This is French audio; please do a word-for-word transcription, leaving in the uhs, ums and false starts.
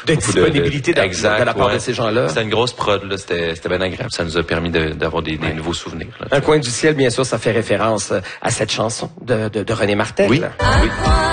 de disponibilité de, de, exact, de la part ouais. de ces gens-là. C'était une grosse prod, là. C'était, c'était bien agréable. Ça nous a permis de, d'avoir des, des ouais. nouveaux souvenirs. Là. Un coin du ciel, bien sûr, ça fait référence à cette chanson de, de, de René Martel. Oui, oui.